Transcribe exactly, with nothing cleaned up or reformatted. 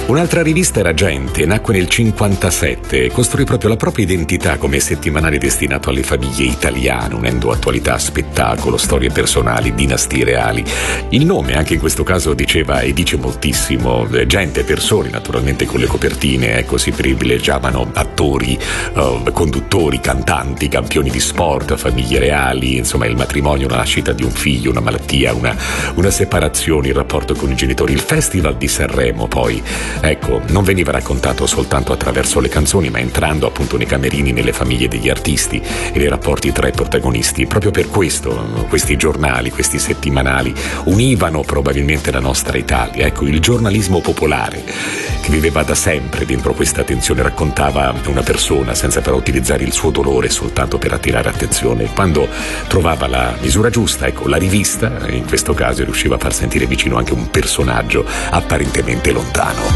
Un'altra rivista era Gente, nacque nel cinquantasette e costruì proprio la propria identità come settimanale destinato alle famiglie italiane, unendo attualità, spettacolo, storie personali, dinastie reali. Il nome anche in questo caso diceva e dice moltissimo. Gente, persone naturalmente con le copertine, ecco, si privilegiavano attori, uh, conduttori, cantanti, campioni di sport, famiglie reali, insomma il matrimonio, la nascita di un figlio, una malattia, una, una separazione, il rapporto con i genitori. Il Festival di Sanremo poi, ecco, non veniva raccontato soltanto attraverso le canzoni, ma entrando appunto nei camerini, nelle famiglie degli artisti e nei rapporti tra i protagonisti. Proprio per questo questi giornali, questi settimanali univano probabilmente la nostra Italia. Ecco, il giornalismo popolare che viveva da sempre dentro questa tensione, raccontava una persona senza però utilizzare il suo dolore soltanto per attirare attenzione. Quando trovava la misura giusta, ecco, la rivista in questo caso riusciva a far sentire vicino anche un personaggio apparentemente lontano.